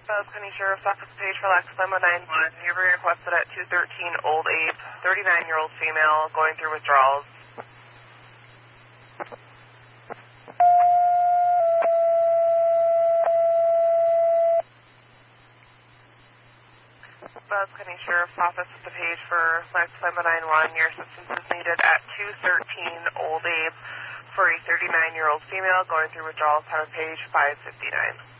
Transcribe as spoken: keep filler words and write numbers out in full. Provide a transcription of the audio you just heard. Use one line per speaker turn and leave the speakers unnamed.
Buzz County Sheriff's Office, page for Lexlimo nine one. You're being requested at two thirteen Old Ape, thirty-nine-year-old female, going through withdrawals. Buzz County Sheriff's Office at the page for Lexlimo nine one. Your assistance is needed at two thirteen Old Ape for a thirty-nine-year-old female, going through withdrawals, time of page five fifty-nine.